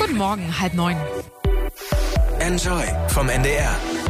Guten Morgen, 8:30. Enjoy vom NDR.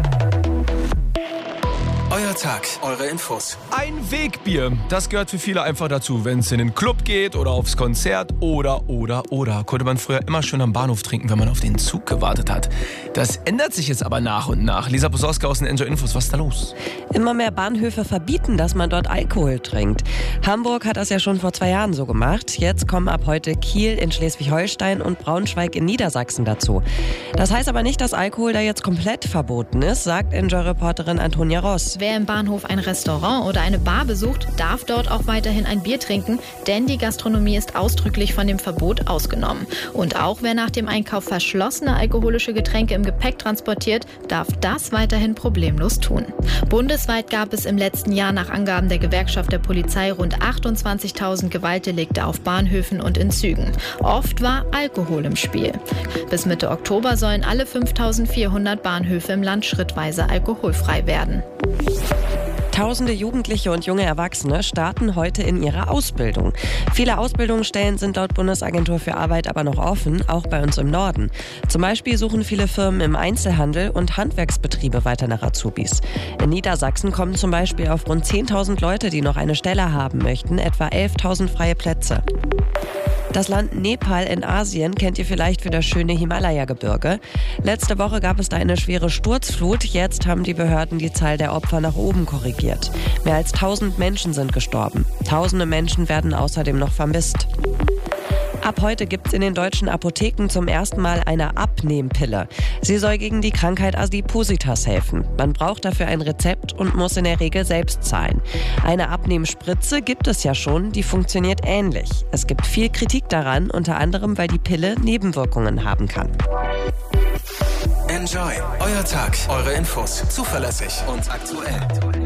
Euer Tag, eure Infos. Ein Wegbier, das gehört für viele einfach dazu, wenn es in den Club geht oder aufs Konzert oder. Konnte man früher immer schön am Bahnhof trinken, wenn man auf den Zug gewartet hat. Das ändert sich jetzt aber nach und nach. Lisa Posowska aus den Enjoy Infos, was ist da los? Immer mehr Bahnhöfe verbieten, dass man dort Alkohol trinkt. Hamburg hat das ja schon vor 2 Jahren so gemacht. Jetzt kommen ab heute Kiel in Schleswig-Holstein und Braunschweig in Niedersachsen dazu. Das heißt aber nicht, dass Alkohol da jetzt komplett verboten ist, sagt Enjoy-Reporterin Antonia Ross. Wer im Bahnhof ein Restaurant oder eine Bar besucht, darf dort auch weiterhin ein Bier trinken, denn die Gastronomie ist ausdrücklich von dem Verbot ausgenommen. Und auch wer nach dem Einkauf verschlossene alkoholische Getränke im Gepäck transportiert, darf das weiterhin problemlos tun. Bundesweit gab es im letzten Jahr nach Angaben der Gewerkschaft der Polizei rund 28.000 Gewaltdelikte auf Bahnhöfen und in Zügen. Oft war Alkohol im Spiel. Bis Mitte Oktober sollen alle 5.400 Bahnhöfe im Land schrittweise alkoholfrei werden. Tausende Jugendliche und junge Erwachsene starten heute in ihrer Ausbildung. Viele Ausbildungsstellen sind laut Bundesagentur für Arbeit aber noch offen, auch bei uns im Norden. Zum Beispiel suchen viele Firmen im Einzelhandel und Handwerksbetriebe weiter nach Azubis. In Niedersachsen kommen zum Beispiel auf rund 10.000 Leute, die noch eine Stelle haben möchten, etwa 11.000 freie Plätze. Das Land Nepal in Asien kennt ihr vielleicht für das schöne Himalaya-Gebirge. Letzte Woche gab es da eine schwere Sturzflut. Jetzt haben die Behörden die Zahl der Opfer nach oben korrigiert. Mehr als 1.000 Menschen sind gestorben. Tausende Menschen werden außerdem noch vermisst. Ab heute gibt es in den deutschen Apotheken zum ersten Mal eine Abnehmpille. Sie soll gegen die Krankheit Adipositas helfen. Man braucht dafür ein Rezept und muss in der Regel selbst zahlen. Eine Abnehmspritze gibt es ja schon, die funktioniert ähnlich. Es gibt viel Kritik daran, unter anderem, weil die Pille Nebenwirkungen haben kann. Enjoy, euer Tag, eure Infos. Zuverlässig und aktuell.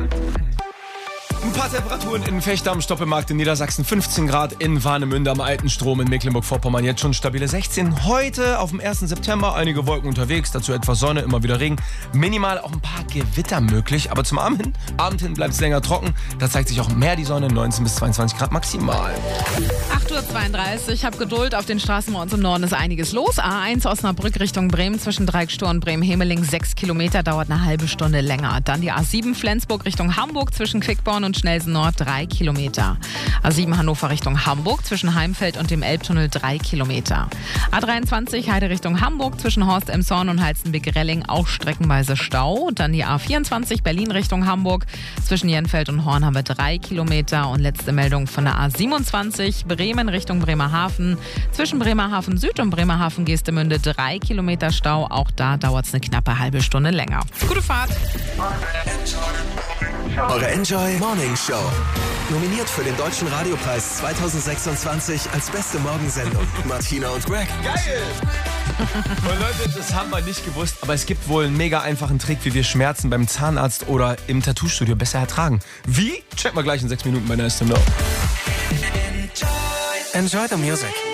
Ein paar Temperaturen in Vechta am Stoppelmarkt in Niedersachsen, 15 Grad in Warnemünde am Alten Strom in Mecklenburg-Vorpommern, jetzt schon stabile 16. Heute auf dem 1. September einige Wolken unterwegs, dazu etwas Sonne, immer wieder Regen. Minimal auch ein paar Gewitter möglich, aber zum Abend hin bleibt es länger trocken. Da zeigt sich auch mehr die Sonne, 19 bis 22 Grad maximal. 8:32 Uhr, hab Geduld, auf den Straßen bei uns im Norden ist einiges los. A1 Osnabrück Richtung Bremen zwischen Dreieckstor und Bremen-Hemeling 6 Kilometer, dauert eine halbe Stunde länger. Dann die A7 Flensburg Richtung Hamburg zwischen Quickborn und Schnelsen Nord 3 Kilometer. A7 Hannover Richtung Hamburg zwischen Heimfeld und dem Elbtunnel 3 Kilometer. A23 Heide Richtung Hamburg zwischen Horst Emshorn und Halstenbek-Relling auch streckenweise Stau. Dann die A24 Berlin Richtung Hamburg zwischen Jenfeld und Horn haben wir 3 Kilometer. Und letzte Meldung von der A27 Bremen Richtung Bremerhaven zwischen Bremerhaven Süd und Bremerhaven Geestemünde 3 Kilometer Stau. Auch da dauert es eine knappe halbe Stunde länger. Gute Fahrt! Eure Enjoy Morning Show. Nominiert für den Deutschen Radiopreis 2026 als beste Morgensendung. Martina und Greg. Geil! Und Leute, das haben wir nicht gewusst, aber es gibt wohl einen mega einfachen Trick, wie wir Schmerzen beim Zahnarzt oder im Tattoo-Studio besser ertragen. Wie? Checken wir gleich in 6 Minuten bei Nice to Know. Enjoy the music.